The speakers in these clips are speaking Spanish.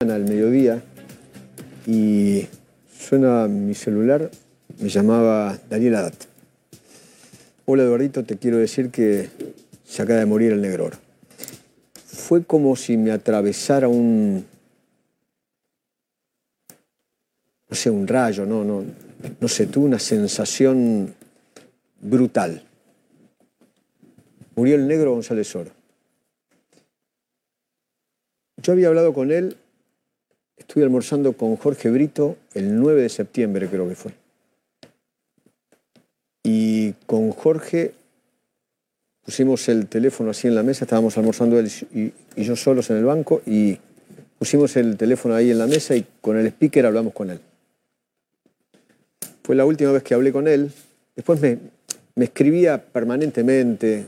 Al mediodía y suena mi celular, me llamaba Daniel Adat. Hola Eduardito, te quiero decir que se acaba de morir el Negro Oro. Fue como si me atravesara un rayo, no sé, tuve una sensación brutal. Murió el Negro González Oro. Yo había hablado con él, estuve almorzando con Jorge Brito el 9 de septiembre, creo que fue. Y con Jorge pusimos el teléfono así en la mesa, estábamos almorzando él y yo solos en el banco, y pusimos el teléfono ahí en la mesa y con el speaker hablamos con él. Fue la última vez que hablé con él. Después me escribía permanentemente.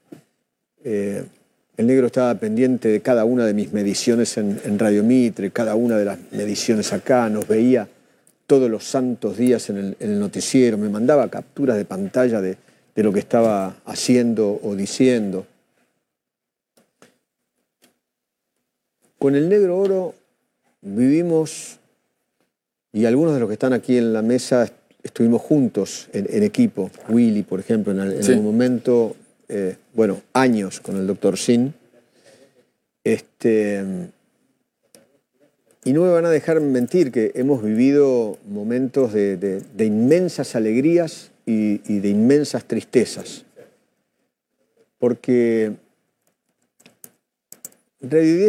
El Negro estaba pendiente de cada una de mis mediciones en Radio Mitre, cada una de las mediciones acá, nos veía todos los santos días en el noticiero, me mandaba capturas de pantalla de lo que estaba haciendo o diciendo. Con el Negro Oro vivimos, y algunos de los que están aquí en la mesa estuvimos juntos en equipo. Willy, por ejemplo, en algún momento, años con el doctor Sin. Y no me van a dejar mentir que hemos vivido momentos de inmensas alegrías y de inmensas tristezas. Porque revivir